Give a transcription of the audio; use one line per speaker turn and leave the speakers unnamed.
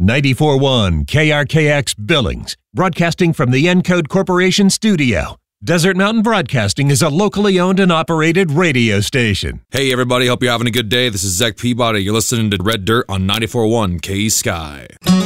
94.1 KRKX Billings, broadcasting from the Encode Corporation studio. Desert Mountain Broadcasting is a locally owned and operated radio station.
Hey everybody, hope you're having a good day. This is Zach Peabody. You're listening to Red Dirt on 94.1 K Sky.